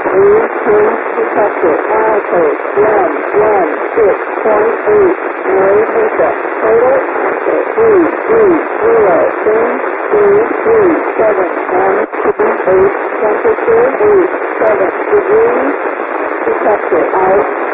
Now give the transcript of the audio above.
detected. Altitude 116.8. Mary Bishop. Total answer 330.337 and 28. Temperature 87 degrees. Detected. Out.